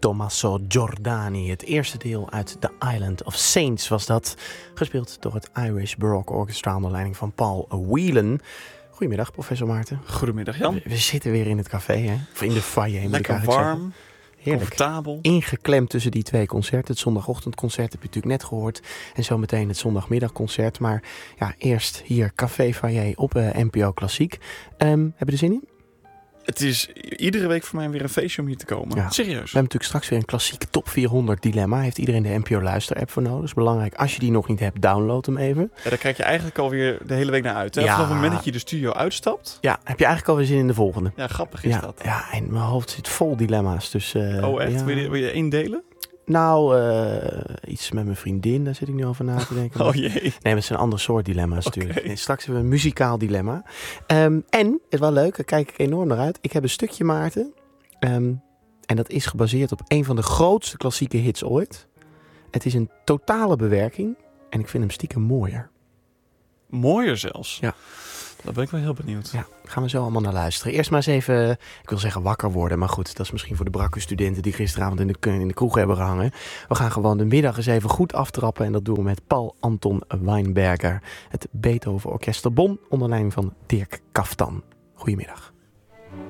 Tommaso Giordani. Het eerste deel uit The Island of Saints was dat. Gespeeld door het Irish Baroque Orchestra onder leiding van Paul Whelan. Goedemiddag, professor Maarten. Goedemiddag, Jan. We zitten weer in het café, hè? Of in de foyer. Lekker warm, heerlijk. comfortabel. Ingeklemd tussen die twee concerten. Het zondagochtendconcert heb je natuurlijk net gehoord. En zometeen het zondagmiddagconcert. Maar ja, eerst hier Café Foyer op NPO Klassiek. Hebben we er zin in? Het is iedere week voor mij weer een feestje om hier te komen. Ja. Serieus. We hebben natuurlijk straks weer een klassiek top 400 dilemma. Heeft iedereen de NPO Luister app voor nodig. Dat is belangrijk. Als je die nog niet hebt, download hem even. Ja, daar kijk je eigenlijk alweer de hele week naar uit. Hè? Ja. Vanaf het moment dat je de studio uitstapt. Ja, heb je eigenlijk alweer zin in de volgende? Ja, grappig is dat. Ja, en mijn hoofd zit vol dilemma's. Dus, Oh, echt? Ja. Wil je indelen? Nou, iets met mijn vriendin, daar zit ik nu over na te denken. Oh jee. Nee, maar het is een ander soort dilemma's natuurlijk. Okay. Nee, straks hebben we een muzikaal dilemma. En, het is wel leuk, daar kijk ik enorm naar uit. Ik heb een stukje, Maarten. En dat is gebaseerd op een van de grootste klassieke hits ooit. Het is een totale bewerking. En ik vind hem stiekem mooier. Mooier zelfs. Ja. Daar ben ik wel heel benieuwd. Ja, gaan we zo allemaal naar luisteren. Eerst maar eens even, ik wil zeggen wakker worden. Maar goed, dat is misschien voor de brakke studenten die gisteravond in de kroeg hebben gehangen. We gaan gewoon de middag eens even goed aftrappen. En dat doen we met Paul Anton Weinberger. Het Beethoven Orkester Bonn onder leiding van Dirk Kaftan. Goedemiddag.